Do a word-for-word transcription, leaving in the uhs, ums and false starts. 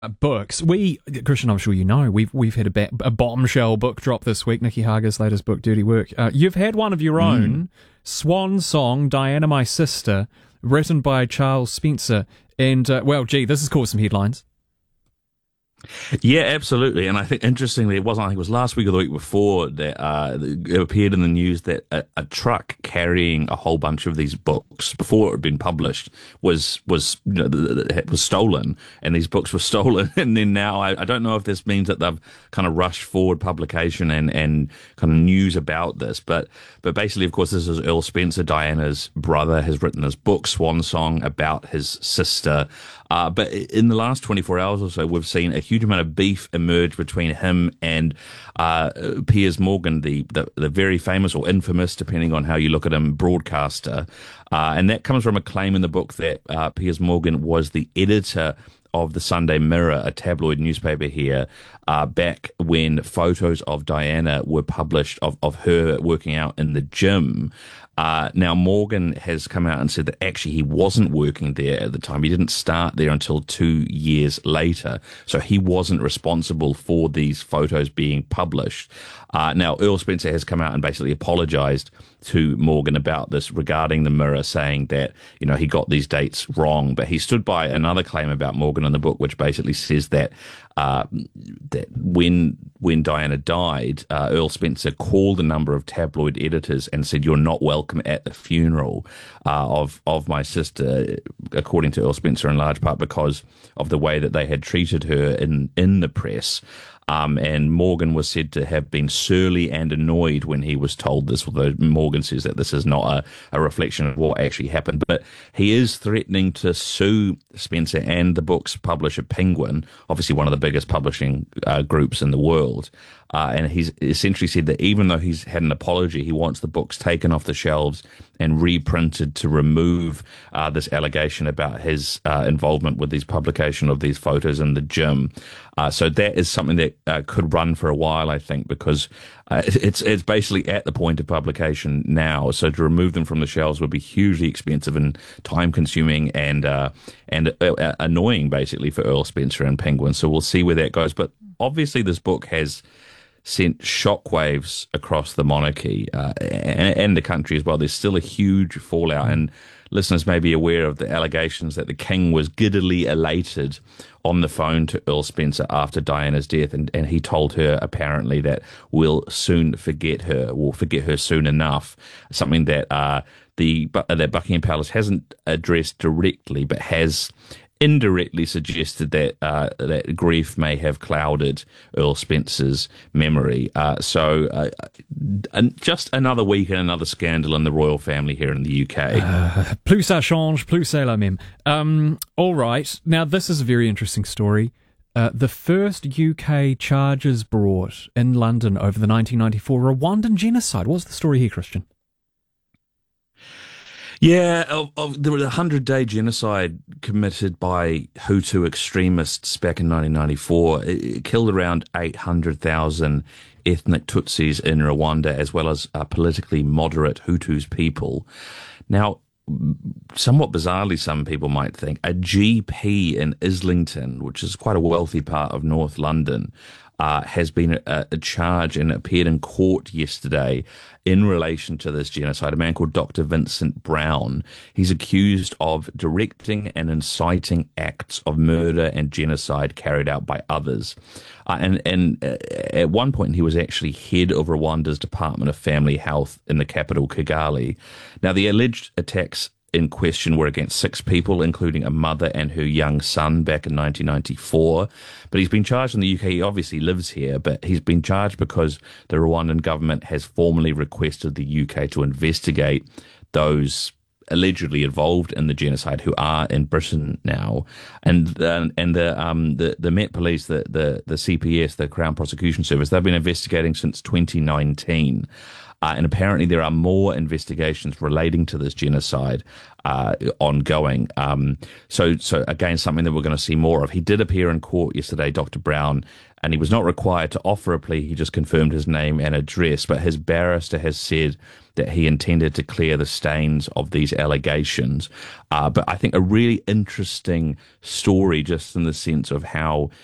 Uh, books. We, Christian, I'm sure you know, we've we've had a, ba- a bombshell book drop this week. Nikki Hager's latest book, Dirty Work. Uh, you've had one of your own, Mm. Swan Song, Diana, My Sister, written by Charles Spencer. And, uh, well, gee, this has caused some headlines. Yeah, absolutely. And I think, interestingly, it wasn't, I think it was last week or the week before that uh, it appeared in the news that a, a truck carrying a whole bunch of these books before it had been published was, was, you know, was stolen, and these books were stolen. And then now I, I don't know if this means that they've kind of rushed forward publication and, and kind of news about this. But, but basically, of course, this is Earl Spencer, Diana's brother, has written this book, Swan Song, about his sister. Uh, but in the last twenty-four hours or so, we've seen a huge amount of beef emerge between him and uh, Piers Morgan, the, the the very famous or infamous, depending on how you look at him, broadcaster. Uh, and that comes from a claim in the book that uh, Piers Morgan was the editor of the Sunday Mirror, a tabloid newspaper here, uh, back when photos of Diana were published of, of her working out in the gym. Uh, now, Morgan has come out and said that actually he wasn't working there at the time. He didn't start there until two years later. So he wasn't responsible for these photos being published. Uh, now, Earl Spencer has come out and basically apologized to Morgan about this regarding the Mirror, saying that, you know, he got these dates wrong. But he stood by another claim about Morgan in the book, which basically says that uh, that when when Diana died, uh, Earl Spencer called a number of tabloid editors and said, "You're not welcome at the funeral uh, of of my sister," according to Earl Spencer, in large part because of the way that they had treated her in in the press. Um, and Morgan was said to have been surly and annoyed when he was told this, although Morgan says that this is not a, a reflection of what actually happened. But he is threatening to sue Spencer and the book's publisher, Penguin, obviously one of the biggest publishing uh, groups in the world. Uh, and he's essentially said that even though he's had an apology, he wants the books taken off the shelves and reprinted to remove uh, this allegation about his uh, involvement with these publication of these photos in the gym. Uh, so that is something that uh, could run for a while, I think, because uh, it's it's basically at the point of publication now. So to remove them from the shelves would be hugely expensive and time-consuming and uh, and uh, annoying, basically, for Earl Spencer and Penguin. So we'll see where that goes. But obviously, this book has sent shockwaves across the monarchy uh, and, and the country as well. There's still a huge fallout, and listeners may be aware of the allegations that the king was giddily elated on the phone to Earl Spencer after Diana's death, and, and he told her apparently that we'll soon forget her, we'll forget her soon enough, something that uh, the that Buckingham Palace hasn't addressed directly, but has indirectly suggested that uh, that grief may have clouded Earl Spencer's memory. Uh, so uh, just another week and another scandal in the royal family here in the U K. Uh, plus ça change, plus c'est la même. Um, all right. Now, this is a very interesting story. Uh, the first U K charges brought in London over the nineteen ninety-four Rwandan genocide. What's the story here, Christian? Yeah, of, of, there was a hundred-day genocide committed by Hutu extremists back in nineteen ninety-four. It, it killed around eight hundred thousand ethnic Tutsis in Rwanda, as well as uh, politically moderate Hutus people. Now, somewhat bizarrely, some people might think, a G P in Islington, which is quite a wealthy part of North London, Uh, has been a, a charge and appeared in court yesterday in relation to this genocide. A man called Doctor Vincent Brown. He's accused of directing and inciting acts of murder and genocide carried out by others. Uh, and and uh, at one point, he was actually head of Rwanda's Department of Family Health in the capital, Kigali. Now, the alleged attacks in question were against six people, including a mother and her young son back in nineteen ninety-four. But he's been charged in the U K. He obviously lives here, but he's been charged because the Rwandan government has formally requested the U K to investigate those allegedly involved in the genocide who are in Britain now. And uh, and the um the, the Met Police, the, the, the C P S, the Crown Prosecution Service, they've been investigating since twenty nineteen. Uh, and apparently there are more investigations relating to this genocide uh, ongoing. Um, so, so again, something that we're going to see more of. He did appear in court yesterday, Doctor Brown, and he was not required to offer a plea. He just confirmed his name and address. But his barrister has said that he intended to clear the stains of these allegations. Uh, but I think a really interesting story, just in the sense of how